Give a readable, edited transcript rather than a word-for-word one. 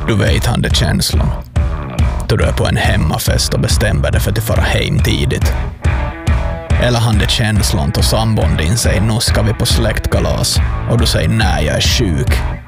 Du vet han det känslan. Då du är på en hemmafest och bestämmer dig för att fara hem tidigt. Eller han det känslan då sambon din säger nu ska vi på släktkalas och du säger nej jag är sjuk